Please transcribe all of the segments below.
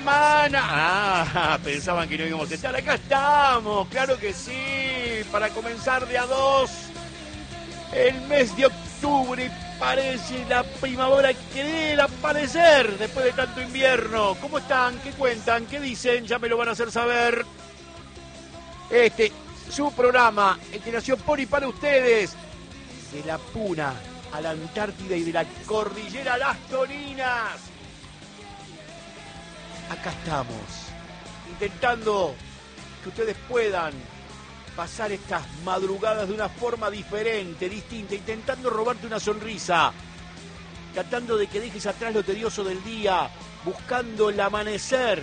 semana. Pensaban que no íbamos a estar. Acá estamos, claro que sí, para comenzar de a dos el mes de octubre. Parece la primavera quiere aparecer después de tanto invierno. ¿Cómo están? ¿Qué cuentan? ¿Qué dicen? Ya me lo van a hacer saber. Su programa, el que nació por y para ustedes, de la Puna a la Antártida y de la Cordillera a las Toninas. Acá estamos, intentando que ustedes puedan pasar estas madrugadas de una forma diferente, distinta, intentando robarte una sonrisa, tratando de que dejes atrás lo tedioso del día, buscando el amanecer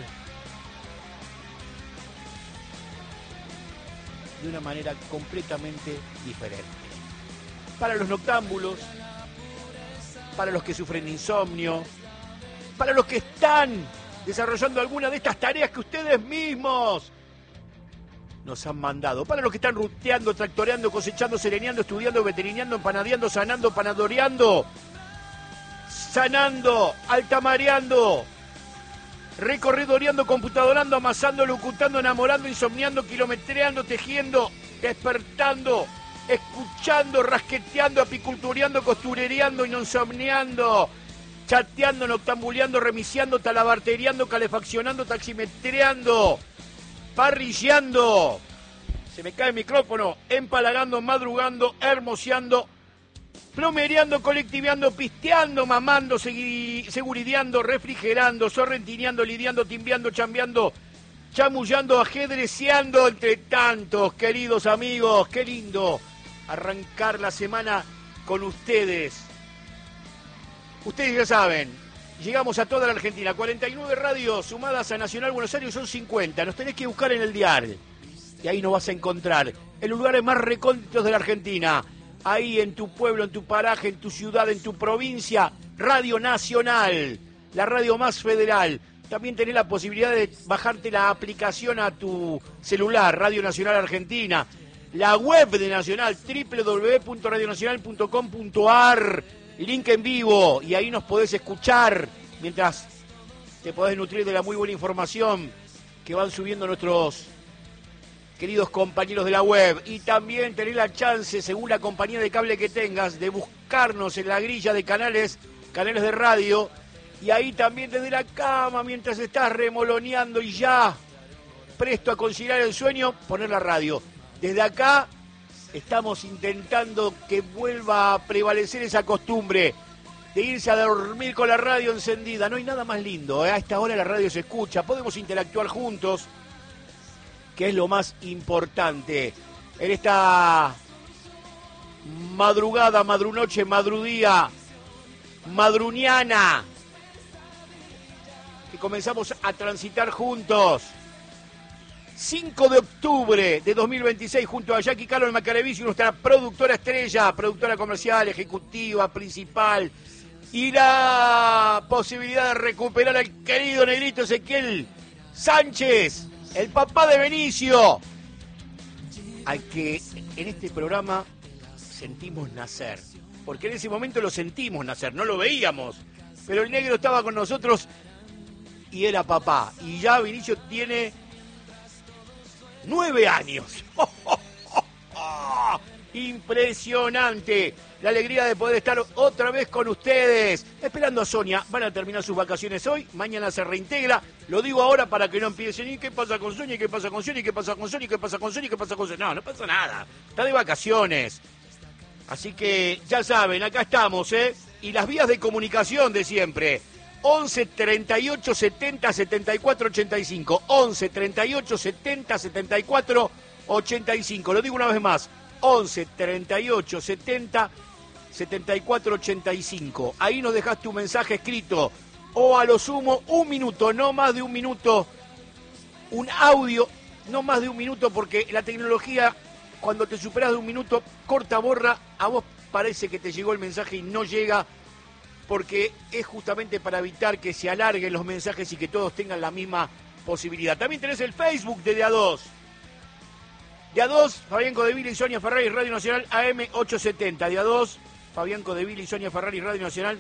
de una manera completamente diferente. Para los noctámbulos, para los que sufren insomnio, para los que están desarrollando alguna de estas tareas que ustedes mismos nos han mandado, para los que están ruteando, tractoreando, cosechando, sereneando, estudiando, veterineando, empanadeando, sanando, panadoreando, sanando, altamareando, recorridoreando, computadorando, amasando, locutando, enamorando, insomniando, kilometreando, tejiendo, despertando, escuchando, rasqueteando, apicultureando, costurereando, insomniando, chateando, noctambuleando, remiciando, talabarteriando, calefaccionando, taximetreando, parrilleando, se me cae el micrófono, empalagando, madrugando, hermoseando, plomereando, colectiveando, pisteando, mamando, segurideando, refrigerando, sorrentineando, lidiando, timbiando, chambeando, chamullando, ajedreceando, entre tantos, queridos amigos. Qué lindo arrancar la semana con ustedes. Ustedes ya saben, llegamos a toda la Argentina, 49 radios sumadas a Nacional Buenos Aires son 50, nos tenés que buscar en el diario y ahí nos vas a encontrar en los lugares más recónditos de la Argentina, ahí en tu pueblo, en tu paraje, en tu ciudad, en tu provincia, Radio Nacional, la radio más federal. También tenés la posibilidad de bajarte la aplicación a tu celular, Radio Nacional Argentina, la web de Nacional, www.radionacional.com.ar, link en vivo, y ahí nos podés escuchar mientras te podés nutrir de la muy buena información que van subiendo nuestros queridos compañeros de la web. Y también tenés la chance, según la compañía de cable que tengas, de buscarnos en la grilla de canales de radio, y ahí también desde la cama, mientras estás remoloneando y ya presto a conciliar el sueño, poner la radio. Desde acá estamos intentando que vuelva a prevalecer esa costumbre de irse a dormir con la radio encendida. No hay nada más lindo, ¿eh? A esta hora la radio se escucha, podemos interactuar juntos, que es lo más importante. En esta madrugada, madrunoche, madrudía, madruniana, que comenzamos a transitar juntos. 5 de octubre de 2026, junto a Jackie Carlos Macarevici, nuestra productora estrella, productora comercial, ejecutiva, principal, y la posibilidad de recuperar al querido negrito Ezequiel Sánchez, el papá de Benicio, al que en este programa sentimos nacer, porque en ese momento lo sentimos nacer, no lo veíamos, pero el negro estaba con nosotros y era papá, y ya Benicio tiene 9 años. Impresionante. La alegría de poder estar otra vez con ustedes. Esperando a Sonia. Van a terminar sus vacaciones hoy. Mañana se reintegra. Lo digo ahora para que no empiecen. ¿Y qué pasa con Sonia? ¿Qué pasa con Sonia? ¿Qué pasa con Sonia? ¿Qué pasa con Sonia? ¿Qué pasa con Sonia? No, no pasa nada. Está de vacaciones. Así que ya saben, acá estamos, ¿eh? Y las vías de comunicación de siempre. 11 38 70 74 85. 11 38 70 74 85. Lo digo una vez más. 11 38 70 74 85. Ahí nos dejas tu mensaje escrito. O a lo sumo, un minuto, no más de un minuto. Un audio, no más de un minuto, porque la tecnología, cuando te superas de un minuto, corta, borra. A vos parece que te llegó el mensaje y no llega, porque es justamente para evitar que se alarguen los mensajes y que todos tengan la misma posibilidad. También tenés el Facebook de A2. De A2, Fabián Codevila y Sonia Ferrari, Radio Nacional AM 870. De A2, Fabián Codevila y Sonia Ferrari, Radio Nacional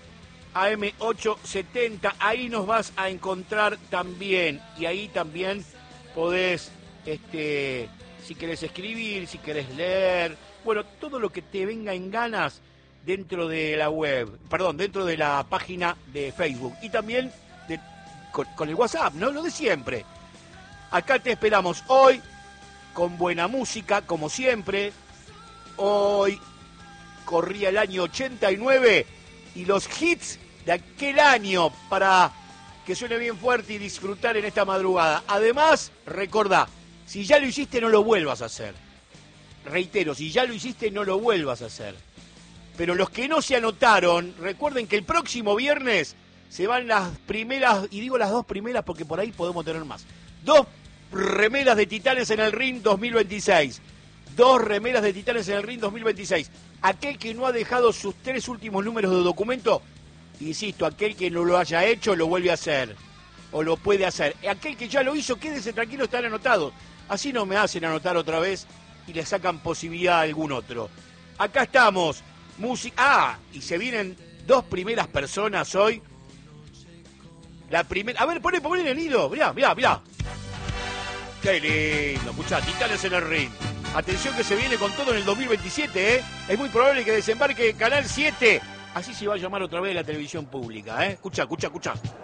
AM870, ahí nos vas a encontrar también. Y ahí también podés, si querés escribir, si querés leer, bueno, todo lo que te venga en ganas dentro de la web, perdón, dentro de la página de Facebook. Y también con el WhatsApp, ¿no? Lo de siempre. Acá te esperamos hoy con buena música, como siempre. Hoy corría el año 89 y los hits de aquel año para que suene bien fuerte y disfrutar en esta madrugada. Además, recordá, si ya lo hiciste, no lo vuelvas a hacer. Reitero, si ya lo hiciste, no lo vuelvas a hacer. Pero los que no se anotaron, recuerden que el próximo viernes se van las primeras, y digo las dos primeras porque por ahí podemos tener más. 2 remeras de Titanes en el Ring 2026. 2 remeras de Titanes en el Ring 2026. Aquel que no ha dejado sus 3 últimos números de documento, insisto, aquel que no lo haya hecho, lo vuelve a hacer. O lo puede hacer. Aquel que ya lo hizo, quédese tranquilo, están anotados. Así no me hacen anotar otra vez y le sacan posibilidad a algún otro. Acá estamos. Música. Y se vienen 2 primeras personas hoy. La primera. A ver, poné el nido. Mirá. Qué lindo. Escuchá, Titanes en el Ring. Atención que se viene con todo en el 2027, ¿eh? Es muy probable que desembarque Canal 7. Así se va a llamar otra vez la televisión pública, ¿eh? Escuchá.